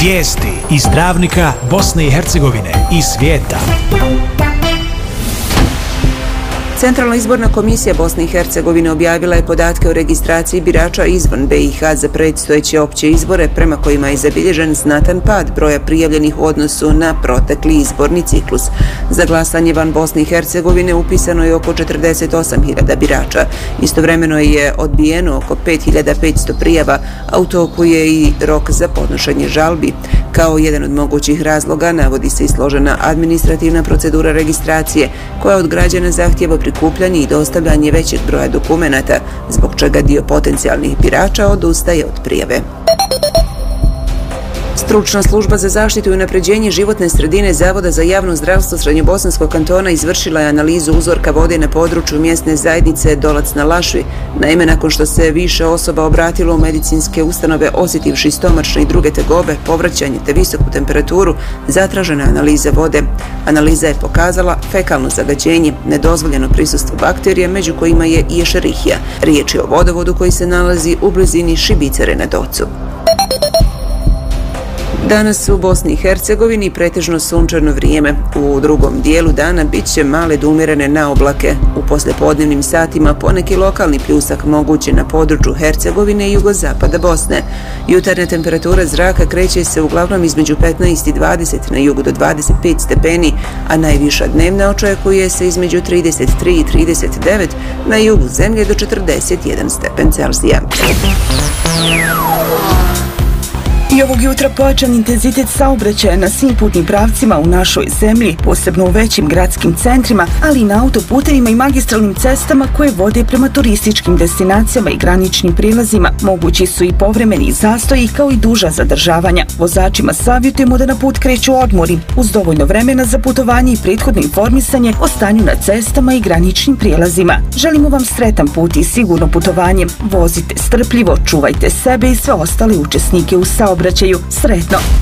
Vijesti iz Travnika, Bosne i Hercegovine i svijeta. Centralna izborna komisija Bosne i Hercegovine objavila je podatke o registraciji birača izvan BiH za predstojeće opće izbore, prema kojima je zabilježen znatan pad broja prijavljenih u odnosu na protekli izborni ciklus. Za glasanje van Bosne i Hercegovine upisano je oko 48.000 birača. Istovremeno je odbijeno oko 5.500 prijava, a u toku je i rok za podnošenje žalbi. Kao jedan od mogućih razloga navodi se i složena administrativna procedura registracije, koja od građana zahtijeva prikupljanje i dostavljanje većeg broja dokumenata, zbog čega dio potencijalnih birača odustaje od prijave. Stručna služba za zaštitu i unapređenje životne sredine Zavoda za javno zdravstvo Srednjobosanskog kantona izvršila je analizu uzorka vode na području mjesne zajednice Dolac na Lašvi. Naime, nakon što se više osoba obratilo u medicinske ustanove osjetivši stomačne i druge tegobe, povraćanje te visoku temperaturu, zatražena analiza vode. Analiza je pokazala fekalno zagađenje, nedozvoljeno prisustvo bakterija, među kojima je i Escherichia. Riječ je o vodovodu koji se nalazi u blizini Šibicare na Docu. Danas u Bosni i Hercegovini pretežno sunčano vrijeme. U drugom dijelu dana bit će male do umjerene naoblake. U poslijepodnevnim satima poneki lokalni pljusak moguće na području Hercegovine i jugozapada Bosne. Jutarnja temperatura zraka kreće se uglavnom između 15 i 20, na jugu do 25 stepeni, a najviša dnevna očekuje se između 33 i 39, na jugu zemlje do 41 stepen Celzija. I ovog jutra pojačan intenzitet saobraćaja na svim putnim pravcima u našoj zemlji, posebno u većim gradskim centrima, ali i na autoputevima i magistralnim cestama koje vode prema turističkim destinacijama i graničnim prilazima. Mogući su i povremeni zastoji kao i duža zadržavanja. Vozačima savjetujemo da na put kreću odmori, uz dovoljno vremena za putovanje i prethodno informisanje o stanju na cestama i graničnim prijelazima. Želimo vam sretan put i sigurno putovanje. Vozite strpljivo, čuvajte sebe i sve ostale učesnike u saobraćaju. Sretno!